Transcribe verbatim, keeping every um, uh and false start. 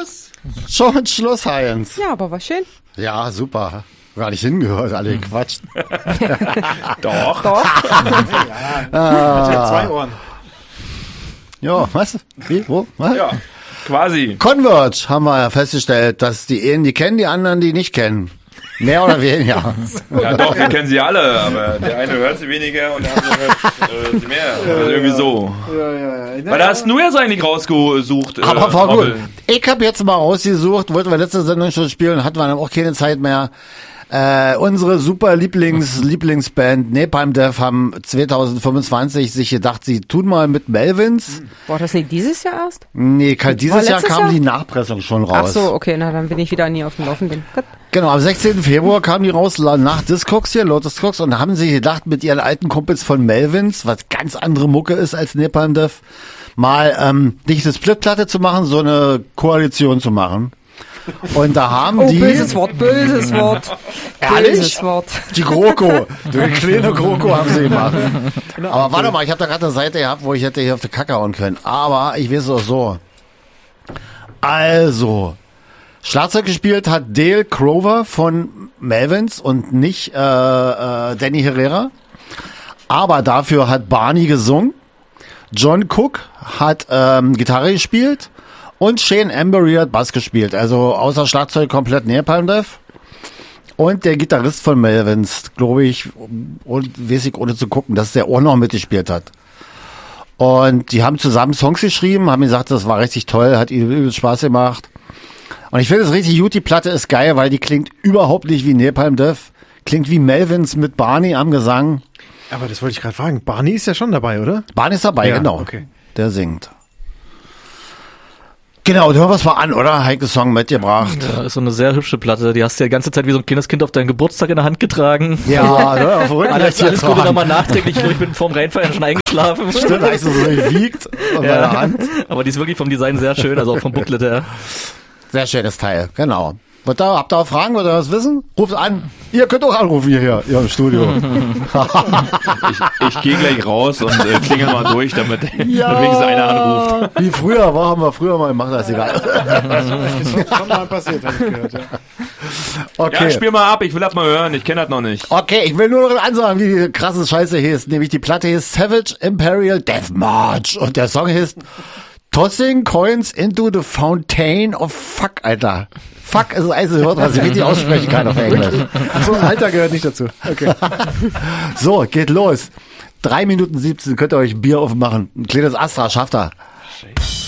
Schluss? Schon Schluss, Heinz. Ja, aber war schön. Ja, super. Gar nicht hingehört, alle gequatscht. Doch. Doch. ja, ah. Ich hab zwei Ohren. Ja, was? Wie? Wo? Was? Ja, quasi. Converge haben wir festgestellt, dass die einen die kennen, die anderen die nicht kennen. Mehr oder weniger. Ja doch, wir kennen sie alle, aber der eine hört sie weniger und der andere hört äh, sie mehr. Also irgendwie so. Ja, ja, ja. Weil da hast du jetzt eigentlich rausgesucht. Äh, Aber war gut. Robbel. Ich habe jetzt mal rausgesucht, wollten wir letzte Sendung schon spielen, hatten wir dann auch keine Zeit mehr. Äh, unsere super Lieblings Lieblingsband Napalm Death haben zwanzig fünfundzwanzig sich gedacht, sie tun mal mit Melvins. War das nicht dieses Jahr erst? Nee, dieses Jahr kam Jahr? die Nachpressung schon raus. Ach so, okay, na dann bin ich wieder nie auf dem Laufenden. Gut. Genau, am sechzehnten Februar kam die raus nach Discogs hier, Lotus Cox, und da haben sie gedacht, mit ihren alten Kumpels von Melvins, was ganz andere Mucke ist als Napalm Death, mal ähm, nicht eine Splitplatte zu machen, so eine Koalition zu machen. Und da haben Oh, die... böses Wort, böses Wort. Ehrlich? Böses Wort. Die GroKo, die kleine GroKo haben sie gemacht. Aber warte mal, ich habe da gerade eine Seite gehabt, wo ich hätte hier auf die Kacke hauen können. Aber ich weiß es auch so. Also, Schlagzeug gespielt hat Dale Crover von Melvins und nicht äh, äh, Danny Herrera. Aber dafür hat Barney gesungen. John Cook hat ähm, Gitarre gespielt. Und Shane Embury hat Bass gespielt. Also außer Schlagzeug komplett Napalm Death. Und der Gitarrist von Melvins, glaube ich, und weiß ich, ohne zu gucken, dass der auch noch mitgespielt hat. Und die haben zusammen Songs geschrieben, haben gesagt, das war richtig toll, hat ihnen übelst Spaß gemacht. Und ich finde es richtig gut, die Platte ist geil, weil die klingt überhaupt nicht wie Napalm Death. Klingt wie Melvins mit Barney am Gesang. Aber das wollte ich gerade fragen. Barney ist ja schon dabei, oder? Barney ist dabei, Ja, genau. okay. Der singt. Genau, du hörst mal an, oder? Heike Song mitgebracht. Ja, ist so eine sehr hübsche Platte. Die hast du ja die ganze Zeit wie so ein kleines Kind auf deinen Geburtstag in der Hand getragen. Ja, ne, auf dem Rücken. Alles, alles Gute nochmal nachträglich. Ich bin vorm Reinfallen schon eingeschlafen. Stimmt, als du so wiegt auf Ja. meiner Hand. Aber die ist wirklich vom Design sehr schön, also auch vom Booklet her. Sehr schönes Teil, genau. Wollt ihr, habt ihr auch Fragen, wollt ihr was wissen? Ruft an. Ihr könnt auch anrufen hier, hier im Studio. Ich, ich gehe gleich raus und äh, klingel mal durch, damit Ja, wenigstens einer anruft. Wie früher, war, haben wir früher mal gemacht, das ist egal. Das ist schon mal passiert, habe ich gehört. Ja. Okay. Ja, spiel mal ab, ich will das mal hören, ich kenne das noch nicht. Okay, ich will nur noch ansagen, wie die krasse Scheiße hieß. Nämlich die Platte hieß Savage Imperial Death March. Und der Song hieß Tossing Coins into the Fountain of Fuck, Alter. Fuck ist das einzige Wort, was ich richtig aussprechen kann auf Englisch. So ein Alter gehört nicht dazu. Okay. So, geht los. Drei Minuten siebzehn könnt ihr euch ein Bier aufmachen. Ein kleines Astra, schafft er.